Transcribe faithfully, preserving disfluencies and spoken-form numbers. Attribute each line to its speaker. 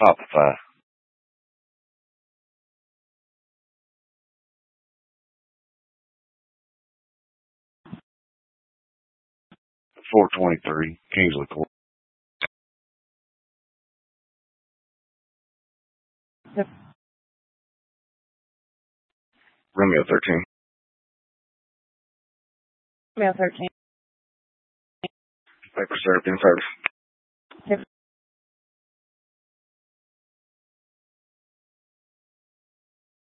Speaker 1: Papa five. four twenty-three, Kingsley Court.
Speaker 2: Yep.
Speaker 1: Romeo thirteen.
Speaker 2: Romeo thirteen.
Speaker 1: Paper served in service.